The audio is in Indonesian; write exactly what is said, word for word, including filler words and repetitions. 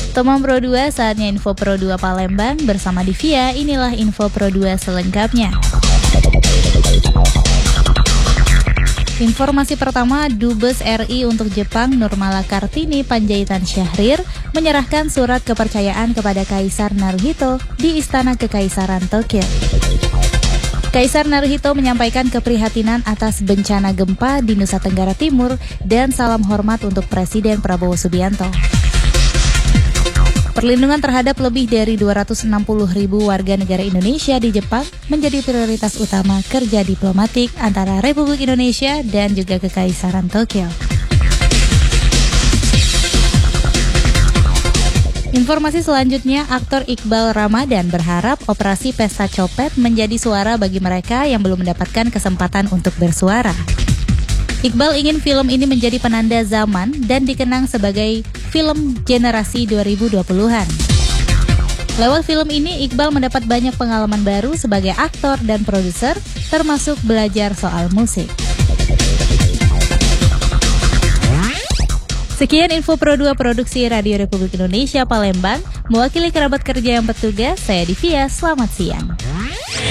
Tomam Pro dua, saatnya Info Pro dua Palembang bersama Divya. Inilah Info Pro dua selengkapnya. Informasi pertama, Dubes R I untuk Jepang Nurmala Kartini Panjaitan Syahrir menyerahkan surat kepercayaan kepada Kaisar Naruhito di Istana Kekaisaran Tokyo. Kaisar Naruhito menyampaikan keprihatinan atas bencana gempa di Nusa Tenggara Timur dan salam hormat untuk Presiden Prabowo Subianto. Perlindungan terhadap lebih dari dua ratus enam puluh ribu warga negara Indonesia di Jepang menjadi prioritas utama kerja diplomatik antara Republik Indonesia dan juga Kekaisaran Tokyo. Informasi selanjutnya, aktor Iqbal Ramadan berharap operasi Pesta Copet menjadi suara bagi mereka yang belum mendapatkan kesempatan untuk bersuara. Iqbal ingin film ini menjadi penanda zaman dan dikenang sebagai film generasi dua ribu dua puluhan. Lewat film ini, Iqbal mendapat banyak pengalaman baru sebagai aktor dan produser, termasuk belajar soal musik. Sekian Info Pro dua Produksi Radio Republik Indonesia Palembang. Mewakili kerabat kerja yang bertugas, saya Divya, selamat siang.